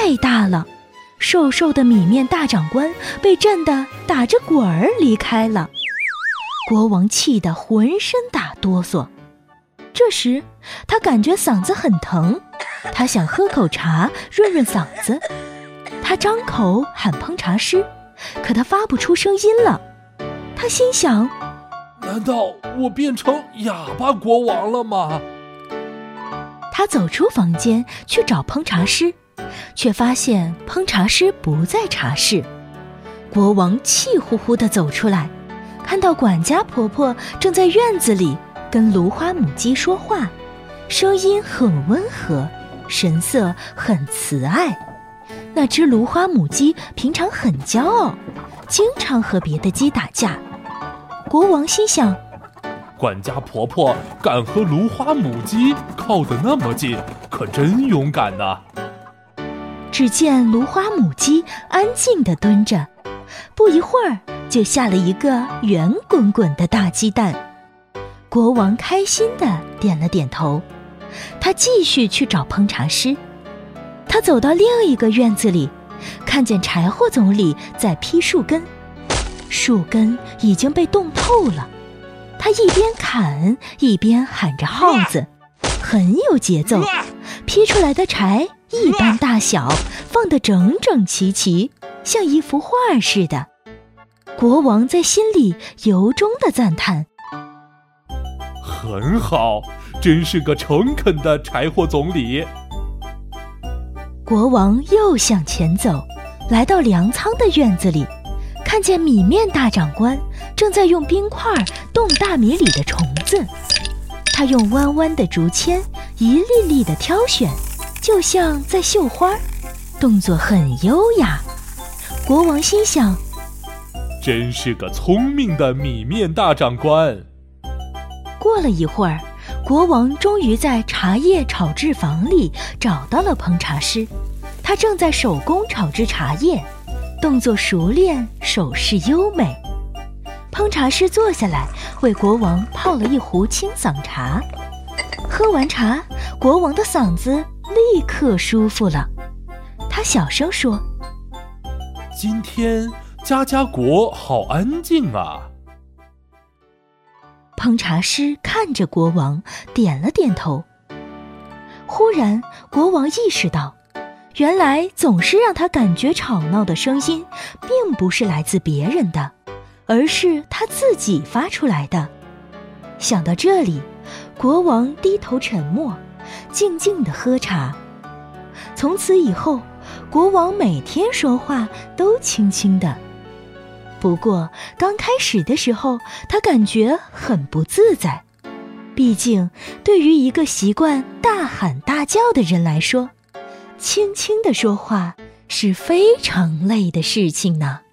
太大了，瘦瘦的米面大长官被震得打着滚儿离开了。国王气得浑身打哆嗦。这时他感觉嗓子很疼，他想喝口茶润润嗓子。他张口喊烹茶师，可他发不出声音了。他心想， 难道我变成哑巴国王了吗？ 他走出房间去找烹茶师，却发现烹茶师不在茶室。国王气呼呼地走出来，看到管家婆婆正在院子里跟芦花母鸡说话，声音很温和，神色很慈爱。那只芦花母鸡平常很骄傲，经常和别的鸡打架。国王心想， 管家婆婆敢和芦花母鸡靠得那么近，可真勇敢呢。 只见芦花母鸡安静地蹲着，不一会儿就下了一个圆滚滚的大鸡蛋。国王开心地点了点头，他继续去找烹茶师。他走到另一个院子里，看见柴火总理在劈树根，树根已经被冻透了。他一边砍一边喊着号子，很有节奏，劈出来的柴一般大小，放得整整齐齐，像一幅画似的。国王在心里由衷地赞叹， 很好，真是个诚恳的柴火总理。 国王又向前走，来到粮仓的院子里，看见米面大长官正在用冰块冻大米里的虫子。他用弯弯的竹签一粒粒地挑选，就像在绣花，动作很优雅。国王心想， 真是个聪明的米面大长官。 过了一会儿，国王终于在茶叶炒制房里找到了烹茶师。他正在手工炒制茶叶，动作熟练，手势优美。烹茶师坐下来为国王泡了一壶清嗓茶。喝完茶，国王的嗓子立刻舒服了。他小声说， 今天家家国好安静啊。 烹茶师看着国王，点了点头。忽然国王意识到，原来总是让他感觉吵闹的声音并不是来自别人的，而是他自己发出来的。想到这里，国王低头沉默，静静地喝茶。从此以后，国王每天说话都轻轻的。不过刚开始的时候，他感觉很不自在。毕竟对于一个习惯大喊大叫的人来说，轻轻地说话是非常累的事情呢。